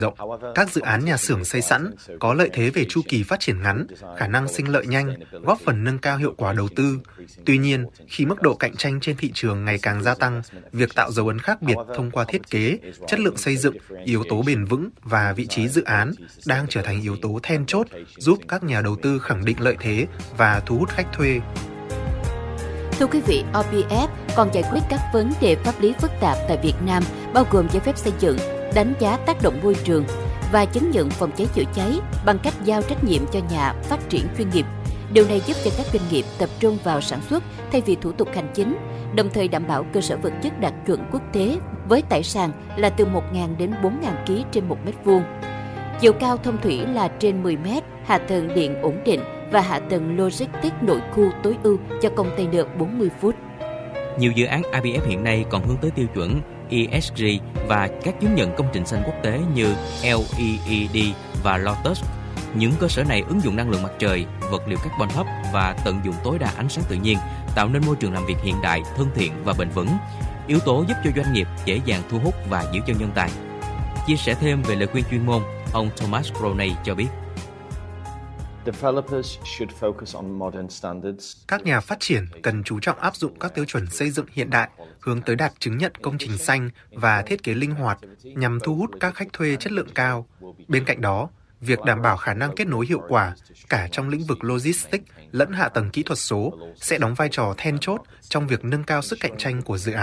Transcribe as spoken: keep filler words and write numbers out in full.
rộng. Các dự án nhà xưởng xây sẵn có lợi thế về chu kỳ phát triển ngắn, khả năng sinh lợi nhanh, góp phần nâng cao hiệu quả đầu tư. Tuy nhiên, khi mức độ cạnh tranh trên thị trường ngày càng gia tăng, việc tạo dấu ấn khác biệt thông qua thiết kế, chất lượng xây dựng, yếu tố bền vững và vị trí dự án đang trở thành yếu tố then chốt giúp các nhà đầu tư khẳng định lợi thế và thu hút khách thuê. Thưa quý vị, o pê ép còn giải quyết các vấn đề pháp lý phức tạp tại Việt Nam, bao gồm giấy phép xây dựng, đánh giá tác động môi trường và chứng nhận phòng cháy chữa cháy bằng cách giao trách nhiệm cho nhà phát triển chuyên nghiệp. Điều này giúp cho các doanh nghiệp tập trung vào sản xuất thay vì thủ tục hành chính, đồng thời đảm bảo cơ sở vật chất đạt chuẩn quốc tế với tải sàn là từ một nghìn đến bốn nghìn ki trên một mét vuông. Chiều cao thông thủy là trên mười mét, hạ tầng điện ổn định và hạ tầng logistics nội khu tối ưu cho container bốn mươi phút. Nhiều dự án i pê ép hiện nay còn hướng tới tiêu chuẩn e ét giê và các chứng nhận công trình xanh quốc tế như lờ e e đê và Lotus. Những cơ sở này ứng dụng năng lượng mặt trời, vật liệu carbon thấp và tận dụng tối đa ánh sáng tự nhiên, tạo nên môi trường làm việc hiện đại, thân thiện và bền vững. Yếu tố giúp cho doanh nghiệp dễ dàng thu hút và giữ chân nhân tài. Chia sẻ thêm về lời khuyên chuyên môn, ông Thomas Roney cho biết. Các nhà phát triển cần chú trọng áp dụng các tiêu chuẩn xây dựng hiện đại, hướng tới đạt chứng nhận công trình xanh và thiết kế linh hoạt nhằm thu hút các khách thuê chất lượng cao. Bên cạnh đó, việc đảm bảo khả năng kết nối hiệu quả cả trong lĩnh vực logistics lẫn hạ tầng kỹ thuật số sẽ đóng vai trò then chốt trong việc nâng cao sức cạnh tranh của dự án.